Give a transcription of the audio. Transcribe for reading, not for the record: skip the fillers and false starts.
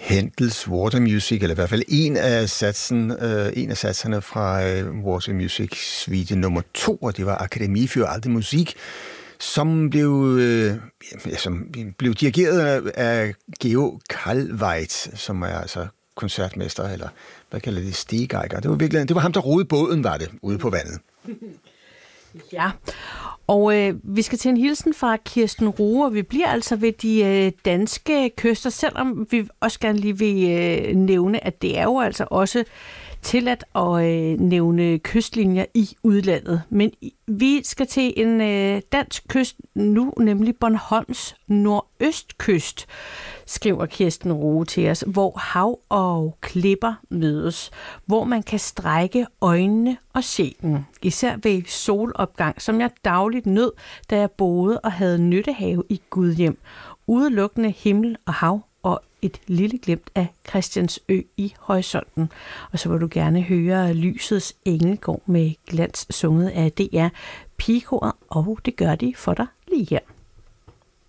Händels Water Music, eller i hvert fald en af satserne fra Water Music suite nummer 2, og det var Akademie für Alte Musik, som blev dirigeret af Georg Kalveit, som er altså koncertmester, eller hvad kalder det, stegeiger. Det var ham, der rodede båden, var det, ude på vandet. Ja, og vi skal til en hilsen fra Kirsten Ruge, og vi bliver altså ved de danske kyster, selvom vi også gerne lige vil nævne, at det er jo altså også tilladt at nævne kystlinjer i udlandet. Men vi skal til en dansk kyst nu, nemlig Bornholms nordøstkyst, skriver Kirsten Ruge til os, hvor hav og klipper mødes, hvor man kan strække øjnene og sjælen, især ved solopgang, som jeg dagligt nød, da jeg boede og havde nyttehave i Gudhjem. Udelukkende himmel og hav og et lille glimt af Christiansø i horisonten. Og så vil du gerne høre Lysets Engelgård med glans sunget af DR Pigekoret, og det gør de for dig lige her.